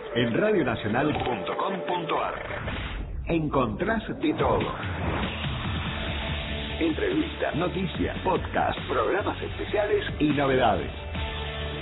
En radionacional.com.ar encontrás de todo. Entrevistas, noticias, podcast, programas especiales y novedades.